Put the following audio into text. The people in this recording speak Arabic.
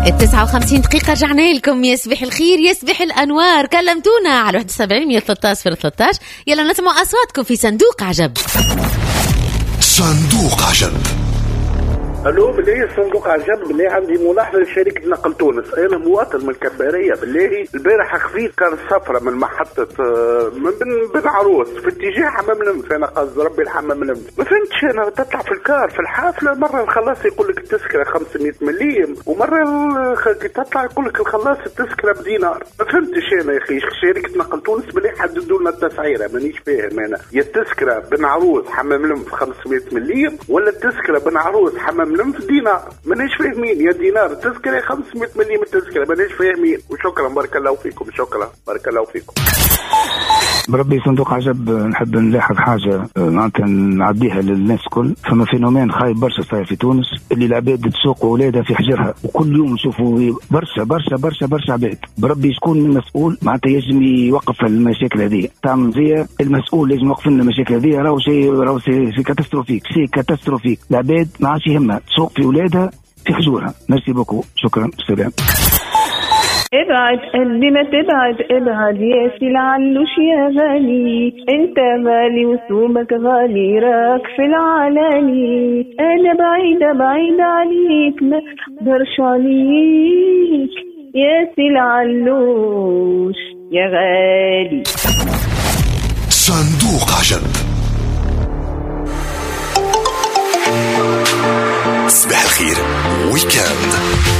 59 دقيقة رجعنا لكم. يصبح الخير يصبح الأنوار. كلمتونا على 71 113 013. يلا نسمع أصواتكم في صندوق عجب. صندوق عجب. الو بالله صندوق عجب. بالله عندي ملاحظه لشركه نقل تونس. انا مواطن من الكباريه. بالله البارح خفيت كان سفره من محطه من بن عروس في اتجاه حمام نمت. انا قصد ربي الحمام نمت. ما فهمتش انا تطلع في الكار في الحافله مره الخلاص يقول لك التذكره 500 مليم ومره تطلع يقول لك الخلاص التذكره بدينار. ما فهمتش انا يا اخي. شركه نقل تونس بالله حددوا لنا التسعيره. مانيش فاهم انا. يا التذكره بن عروس حمام نمت 500 مليم ولا التذكره بن عروس حمام في دينار. مانيش فاهمين. يا دينار التذكره 500 مليم التذكره. مانيش فاهمين. وشكرا بارك الله فيكم. شكرا بارك الله فيكم. بربي صندوق عجب. نحب نلاحظ حاجه معناتها نعديها للناس الكل. فما فينومين خايب برشا صاير في تونس اللي العباد تسوق اولادها في حجرها وكل يوم نشوفوا برشا برشا برشا برشا عباد. بربي شكون المسؤول معناتها يجب يوقف المشاكل هذه. تعمل زي المسؤول لازم يوقف لنا المشاكل هذه. راهو سي كاتاستروفيك. العباد ما عادش يهمها تسوق في اولادها في حجورها. ميرسي بوكو. شكرا. سلام. ابعد قلبي ما تبعد. ابعد يا سي العلوش يا غالي. انت غالي وسومك غالي. راك في العلاني. انا بعيدة عليك ما اقدرش عليك يا سي العلوش يا غالي. صندوق عجب. صباح الخير ويكند.